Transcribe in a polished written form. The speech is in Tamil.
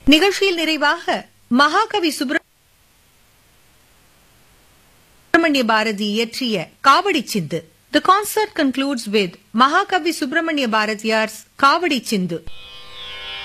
நிகழ்ச்சியில் நிறைவாக மகாகவி சுப்பிரமணிய பாரதி இயற்றிய காவடி சிந்து. The concert concludes with Mahakavi Subramanya Bharatiyar's Kavadi Chindu.